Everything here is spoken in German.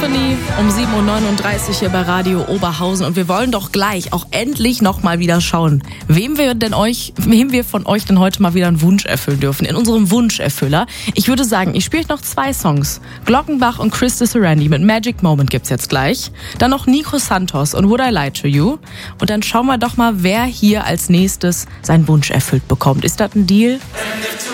Symphony um 7.39 Uhr hier bei Radio Oberhausen. Und wir wollen doch gleich auch endlich nochmal wieder schauen, wem wir von euch denn heute mal wieder einen Wunsch erfüllen dürfen. In unserem Wunscherfüller. Ich würde sagen, ich spiele euch noch 2 Songs. Glockenbach und Krista Sorandi mit Magic Moment gibt's jetzt gleich. Dann noch Nico Santos und Would I Lie to You. Und dann schauen wir doch mal, wer hier als nächstes seinen Wunsch erfüllt bekommt. Ist das ein Deal?